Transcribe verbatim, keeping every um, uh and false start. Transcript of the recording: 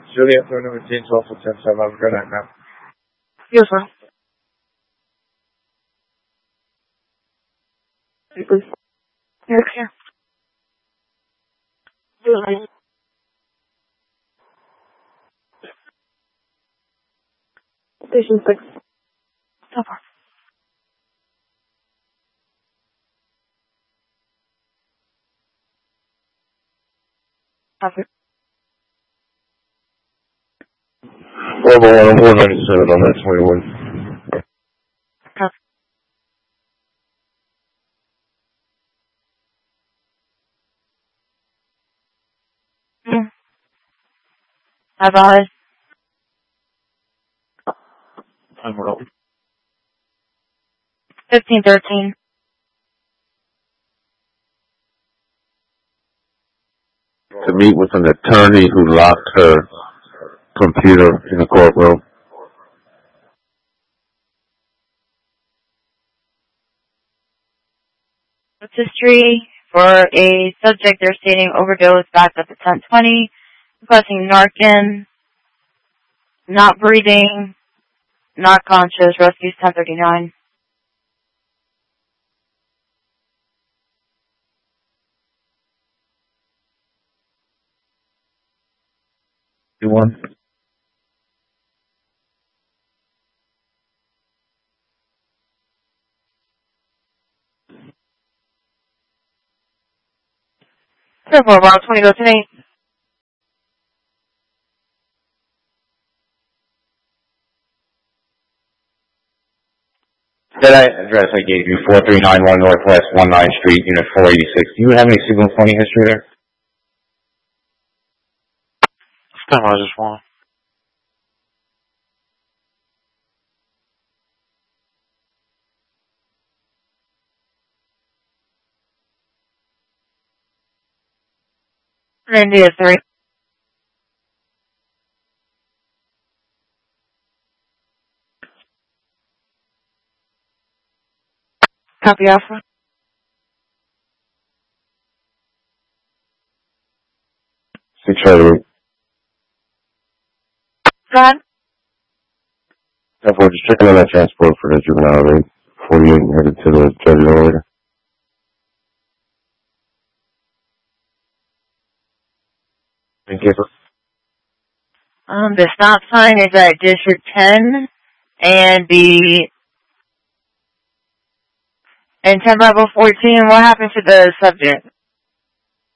Juliet, November eighteen, twelve for ten, seven. Have a good night, ma'am. Yes, sir. Please. Yes, sir. Really? Station six. So far. Copy. Level one, one ninety-seven on that twenty-one. Copy. Mm. Bye bye. Time we're open. Fifteen thirteen. To meet with an attorney who locked her computer in the courtroom. History for a subject they're stating overdose back at the ten twenty, requesting Narcan, not breathing, not conscious, rescues ten thirty-nine. You want? Careful, about twenty goes to eight. That address I gave you, four three nine one Northwest nineteenth Street, Unit four eighty-six. Do you have any signal twenty history there? Stand by, just one. India three. Copy Alpha. Six Charlie. Go ahead. Therefore, just checking on that transport for the juvenile rate. forty-eight and headed to the judge later. Thank you. Um, the stop sign is at District ten, and the and ten Bravo fourteen. What happened to the subject?